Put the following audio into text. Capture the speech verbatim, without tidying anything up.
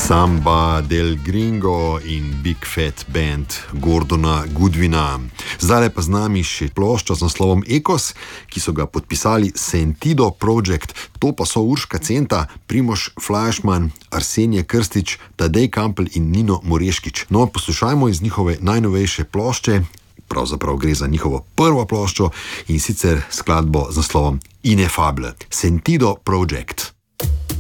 Samba del Gringo in Big Fat Band Gordona Goodwina. Zdaj pa z nami še plošča z naslovom Ekos, ki so ga podpisali Sentido Project, to pa so Urška Centa, Primož Flajšman, Arsenije Krstič, Tadej Kampl in Nino Moreškič. No, poslušajmo iz njihove najnovejše plošče, pravzaprav gre za njihovo prvo ploščo in sicer skladbo z naslovom Ineffable. Sentido Project.